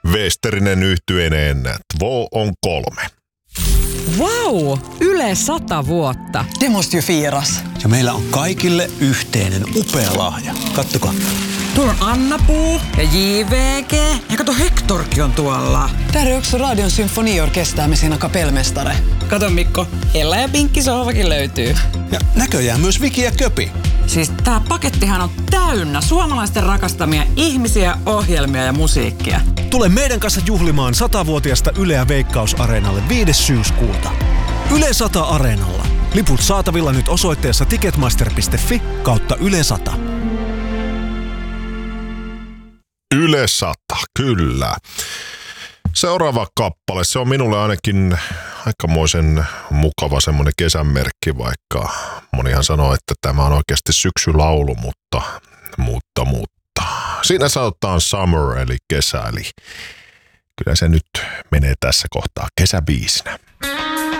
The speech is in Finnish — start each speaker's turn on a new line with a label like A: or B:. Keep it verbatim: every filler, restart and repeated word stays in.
A: Westerinen yhtyeineen Två on kolme.
B: Wow! Yle sata vuotta.
C: Det måste ju firas.
D: Ja meillä on kaikille yhteinen upea lahja. Kattokaa.
C: Tuolla on Anna-Puu ja J V G. Ja kato, Hectorkin on tuolla. Där är också Radion symfoniorkester med sina kapellmästare. Kato Mikko, Ella ja Pinkki sohvakin löytyy.
D: Ja näköjään myös Viki ja Köpi.
C: Siis tää pakettihan on täynnä suomalaisten rakastamia ihmisiä, ohjelmia ja musiikkia.
E: Tule meidän kanssa juhlimaan satavuotiasta Yleä Veikkaus-areenalle viides syyskuuta. Yle sata Areenalla. Liput saatavilla nyt osoitteessa ticketmaster piste fi kautta Yle sata.
A: Yle sata, kyllä. Seuraava kappale, se on minulle ainakin aikamoisen mukava semmoinen kesänmerkki, vaikka monihan sanoo, että tämä on oikeasti syksylaulu, mutta, mutta, mutta. Siinä sanotaan summer eli kesä, eli kyllä se nyt menee tässä kohtaa kesäbiisinä.